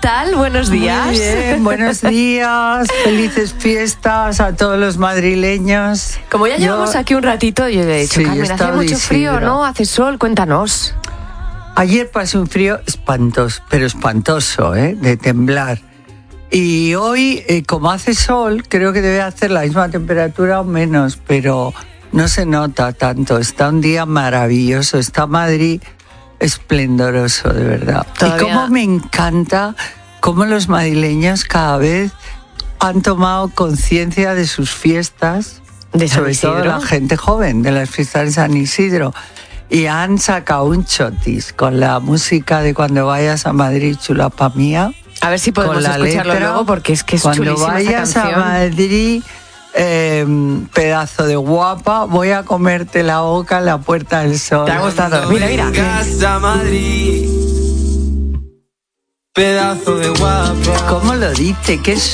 tal? Buenos días. Muy bien, buenos días, felices fiestas a todos los madrileños. Como ya llevamos aquí un ratito, yo he dicho, Sí, Carmen, hace mucho frío, ¿no? Hace sol, cuéntanos. Ayer pasó un frío espantoso, de temblar. Y hoy, como hace sol, creo que debe hacer la misma temperatura o menos, pero no se nota tanto. Está un día maravilloso, está Madrid esplendoroso, de verdad. Todavía. Y cómo me encanta cómo los madrileños cada vez han tomado conciencia de sus fiestas, ¿De San sobre todo Isidro? la gente joven, de las fiestas de San Isidro. Y han sacado un chotis con la música de Cuando vayas a Madrid, chulapa mía. A ver si podemos Con la escucharlo letra, luego, porque es que es Cuando chulísima esa vayas a canción. Madrid, pedazo de guapa, voy a comerte la boca en la Puerta del Sol. ¿Te ha gustado? Mira, mira. Vengas a Madrid, pedazo de guapa. ¿Cómo lo dice? ¿Qué